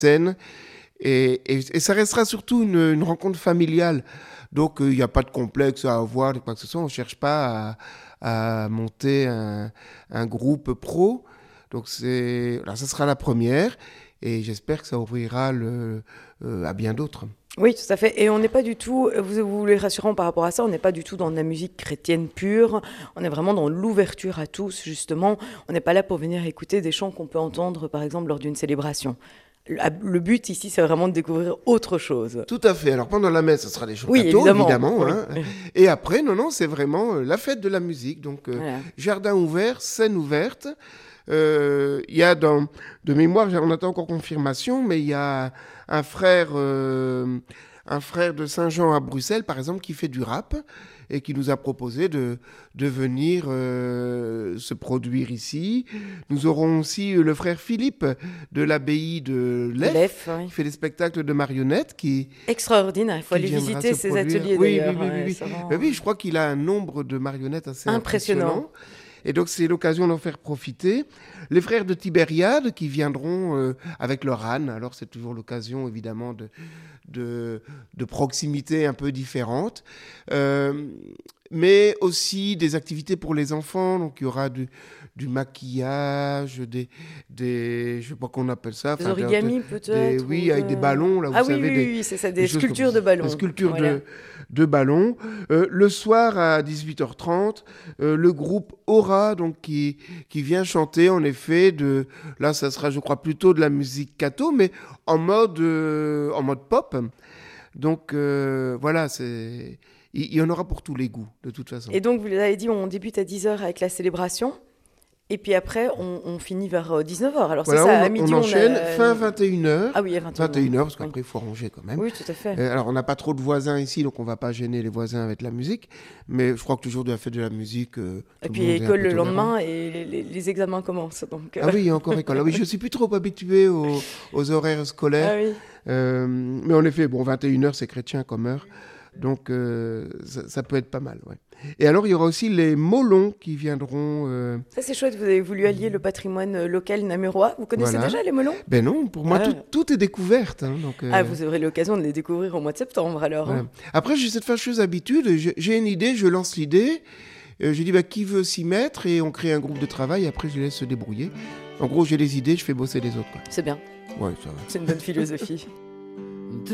scène. Et ça restera surtout une rencontre familiale. Donc, il n'y a pas de complexe à avoir, quoi que ce soit. On ne cherche pas à monter un groupe pro. Donc, là, ça sera la première. Et j'espère que ça ouvrira à bien d'autres. Oui, tout à fait. Et on n'est pas du tout, vous les rassurant par rapport à ça, on n'est pas du tout dans de la musique chrétienne pure. On est vraiment dans l'ouverture à tous, justement. On n'est pas là pour venir écouter des chants qu'on peut entendre, par exemple, lors d'une célébration. Le but ici, c'est vraiment de découvrir autre chose. Tout à fait. Alors pendant la messe, ce sera les chants Oui, catho, évidemment. Oui. Hein. Et après, non, c'est vraiment la fête de la musique. Donc, Voilà. jardin ouvert, scène ouverte. Il y a de mémoire, on attend encore confirmation, mais il y a un frère de Saint-Jean à Bruxelles, par exemple, qui fait du rap et qui nous a proposé de venir se produire ici. Nous aurons aussi le frère Philippe de l'abbaye de Lef, Oui. qui fait des spectacles de marionnettes. Extraordinaire, il faut aller visiter ses ateliers d'ailleurs. Oui, je crois qu'il a un nombre de marionnettes assez impressionnant. Et donc, c'est l'occasion d'en faire profiter. Les frères de Tibériade qui viendront avec leur âne. Alors, c'est toujours l'occasion, évidemment, de proximité un peu différente. Mais aussi des activités pour les enfants. Donc, il y aura du maquillage, je sais pas qu'on appelle ça. Des origamis, peut-être. Oui, avec des ballons. Là, vous savez, oui, c'est ça, des sculptures de ballons. Des sculptures de ballons. Le soir, à 18h30, le groupe Aura, donc, qui vient chanter, en effet, là, ça sera, je crois, plutôt de la musique catho, mais en mode pop. Donc, voilà, il y en aura pour tous les goûts, de toute façon. Et donc, vous l'avez dit, on débute à 10h avec la célébration. Et puis après, on finit vers 19h. Alors voilà, c'est ça, à midi, on enchaîne, fin 21h. Ah oui, à 21h, parce qu'après, il faut ranger quand même. Oui, tout à fait. Alors, on n'a pas trop de voisins ici, donc on ne va pas gêner les voisins avec la musique. Mais je crois que le jour de la fête de la musique... et puis école le lendemain, et les examens commencent. Donc, Ah oui, il y a encore école. Ah oui, je ne suis plus trop habitué aux horaires scolaires. Ah oui. Mais en effet, 21h, c'est chrétien comme heure. Donc, ça peut être pas mal, ouais. Et alors, il y aura aussi les Molons qui viendront... Ça, c'est chouette. Vous avez voulu allier le patrimoine local namurois. Vous connaissez déjà les Molons ? Ben non, pour moi, tout est découverte. Hein, donc, vous aurez l'occasion de les découvrir au mois de septembre, alors. Voilà. Hein. Après, j'ai cette fâcheuse habitude. J'ai une idée, je lance l'idée. J'ai dit, qui veut s'y mettre ? Et on crée un groupe de travail. Après, je les laisse se débrouiller. En gros, j'ai les idées, je fais bosser les autres. Quoi. C'est bien. Ouais, ça va. C'est une bonne philosophie.